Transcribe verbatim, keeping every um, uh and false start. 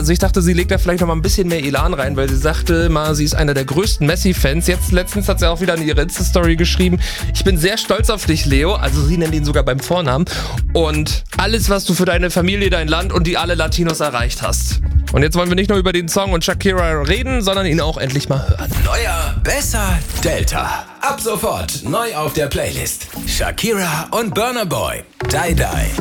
Also ich dachte, sie legt da vielleicht noch mal ein bisschen mehr Elan rein, weil sie sagte mal, sie ist einer der größten Messi-Fans. Jetzt letztens hat sie auch wieder in ihre Insta-Story geschrieben, ich bin sehr stolz auf dich, Leo. Also sie nennt ihn sogar beim Vornamen. Und alles, was du für deine Familie, dein Land und die alle Latinos erreicht hast. Und jetzt wollen wir nicht nur über den Song und Shakira reden, sondern ihn auch endlich mal hören. Neuer, besser, Delta. Ab sofort neu auf der Playlist. Shakira und Burna Boy. Die Die.